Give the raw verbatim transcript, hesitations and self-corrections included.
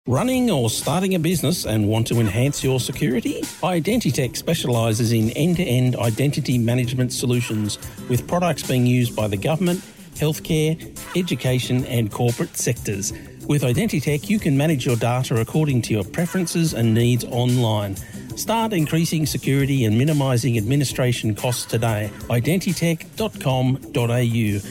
Running or starting a business and want to enhance your security? Identitech specialises in end-to-end identity management solutions with products being used by the government, healthcare, education and corporate sectors. With Identitech, you can manage your data according to your preferences and needs online. Start increasing security and minimising administration costs today. identitech dot com dot a u.